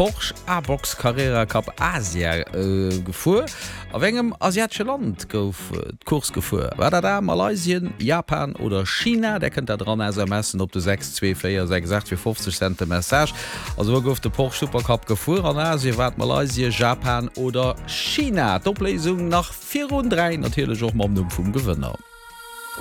Porsche A-Box Carrera Cup Asia gefuhr. Auf engem asiatische Land gouf Kurs gefuhr. War da Malaysien, Japan oder China? Der könnt da dran messen op de 62468 Cent Message. Also wo gouf de Porsche Supercup gefuhr an Asien war Malaysia, Japan oder China. Doppellesung nach 4 und 3 natürlich auch mal vum Gewinner.